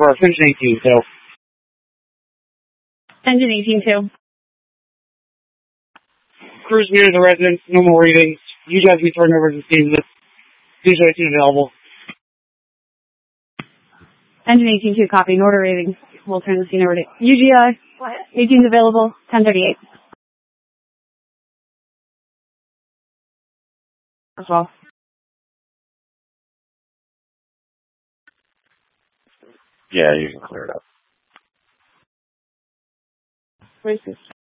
for Engine 18, so. Engine 18-2. Cruise near the residence, no more readings. You guys be turned over to the scene with Engine 18 available. Engine 18-2, copy. Order readings. We'll turn the scene over to UGI. 18's available, 10:38. As well. Yeah, you can clear it up. Where's this?